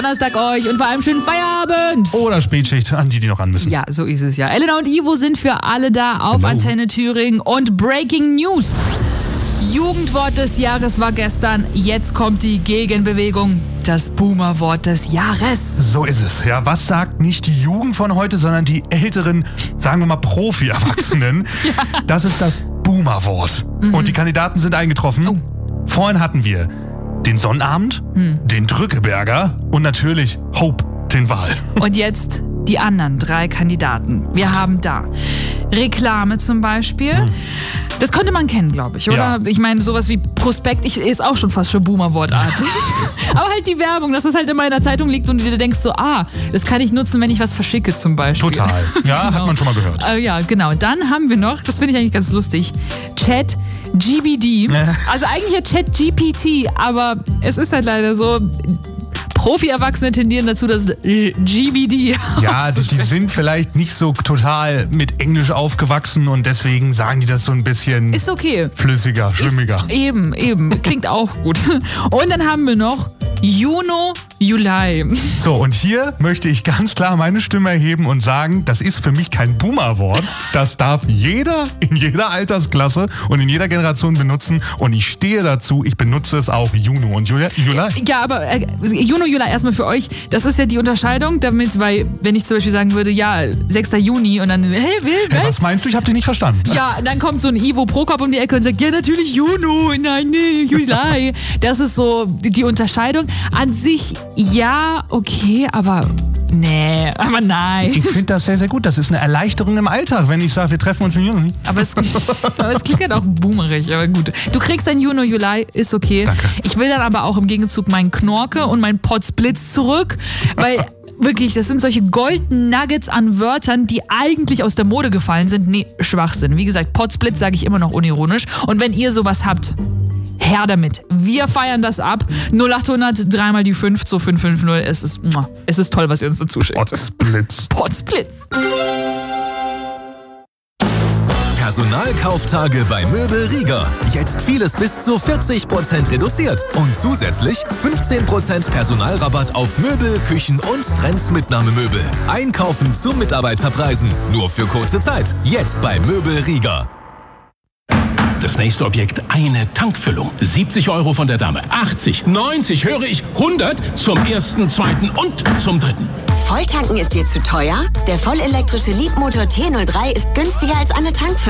Donnerstag euch und vor allem schönen Feierabend. Oder Spätschicht an die noch ran müssen. Ja, so ist es ja. Elena und Ivo sind für alle da auf Antenne Thüringen und Breaking News. Jugendwort des Jahres war gestern. Jetzt kommt die Gegenbewegung. Das Boomerwort des Jahres. So ist es. Ja, was sagt nicht die Jugend von heute, sondern die älteren, sagen wir mal Profi-Erwachsenen. Ja. Das ist das Boomerwort. Und die Kandidaten sind eingetroffen. Oh. Vorhin hatten wir den Sonnabend, den Drückeberger und natürlich Hope, den Wal. Und jetzt die anderen 3 Kandidaten. Wir haben da Reklame zum Beispiel. Das könnte man kennen, glaube ich, oder? Ja. Ich meine, sowas wie Prospekt ist auch schon fast schon Boomer-Wortartig. Aber halt die Werbung, dass es halt immer in der Zeitung liegt und du dir denkst so, das kann ich nutzen, wenn ich was verschicke zum Beispiel. Total. Ja, genau. Hat man schon mal gehört. Ja, genau. Dann haben wir noch, das finde ich eigentlich ganz lustig, ChatGPT. Also eigentlich ja ChatGPT, aber es ist halt leider so, Profi-Erwachsene tendieren dazu, dass GBD. Ja, die sind vielleicht nicht so total mit Englisch aufgewachsen und deswegen sagen die das so ein bisschen ist okay. Flüssiger, schwimmiger. Eben. Klingt auch gut. Und dann haben wir noch Juno Juli. So, und hier möchte ich ganz klar meine Stimme erheben und sagen, das ist für mich kein Boomer-Wort. Das darf jeder in jeder Altersklasse und in jeder Generation benutzen. Und ich stehe dazu, ich benutze es auch. Juno und Juli. Ja, aber Juno Juli erstmal für euch, das ist ja die Unterscheidung damit, weil wenn ich zum Beispiel sagen würde, ja, 6. Juni und dann, was meinst du? Ich habe dich nicht verstanden. Ja, dann kommt so ein Ivo Prokop um die Ecke und sagt, ja, natürlich Juno, nein, Juli. Das ist so die Unterscheidung. An sich, ja, okay, aber nein. Ich finde das sehr, sehr gut. Das ist eine Erleichterung im Alltag, wenn ich sage, wir treffen uns im Juni. Aber es klingt halt auch boomerig, aber gut. Du kriegst dein Juno Juli, ist okay. Danke. Ich will dann aber auch im Gegenzug meinen Knorke und meinen Potzblitz zurück, weil wirklich, das sind solche Golden Nuggets an Wörtern, die eigentlich aus der Mode gefallen sind. Nee, Schwachsinn. Wie gesagt, Potzblitz sage ich immer noch unironisch. Und wenn ihr sowas habt, her damit. Wir feiern das ab. 0800 3 mal die 5 zu 550. Es ist toll, was ihr uns dazu schickt. Potzblitz. Personalkauftage bei Möbel Rieger. Jetzt vieles bis zu 40% reduziert. Und zusätzlich 15% Personalrabatt auf Möbel, Küchen und Trends-Mitnahmemöbel. Einkaufen zu Mitarbeiterpreisen. Nur für kurze Zeit. Jetzt bei Möbel Rieger. Das nächste Objekt, eine Tankfüllung. 70 € von der Dame, 80, 90, höre ich, 100 zum 1., 2. und zum 3. Volltanken ist dir zu teuer? Der vollelektrische Leapmotor T03 ist günstiger als eine Tankfüllung.